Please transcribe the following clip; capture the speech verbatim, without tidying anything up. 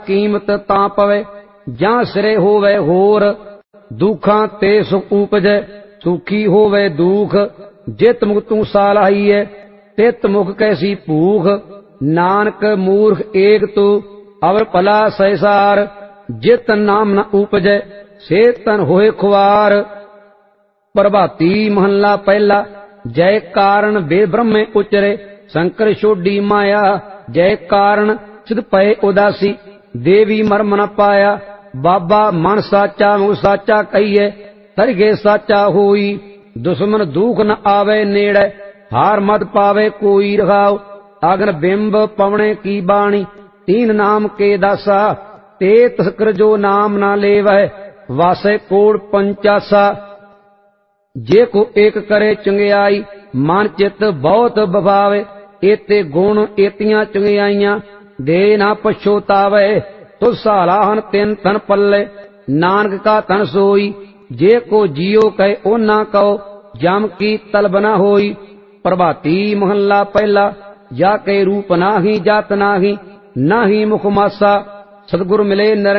कीमत तां पवे जां सिरे होवे होर दुखां ते सुख उपजै सुखी होवे दुख जित मुख तू सालाही है तित मुख कैसी भूख नानक मूर्ख एक तू अवर भला सैसार जित नाम न उपजै से तन होए खुआर। प्रभाती महला पहला। जय कारण बे ब्रह्मे उचरे शंकर छोडी माया जय कारण सिद्ध पए उदासी देवी मर्म न पाया। बाबा मन साचा मुख साचा कहिए तरगे साचा होई दुश्मन दुख न आवे नेड़े हार मत पावे कोई रखाओ। अगन बिंब पवने की बाणी तीन नाम के दासा ते तस्कर जो नाम ना लेवै वासे कोड़ पंचासा। जे को एक करे चंगियाई मन चित बहुत बभावे एते गुण एतियां चंगियाइयां दे ना पछोतावे। तो सालाहन तिन तन पल्ले नानक का तन सोई जे को जियो कहे ओ ना कहो जम की तलब न होई। प्रभाती महला पहला। जा के रूप नाही जात नाही नाही मुख मासा सतगुर मिले नर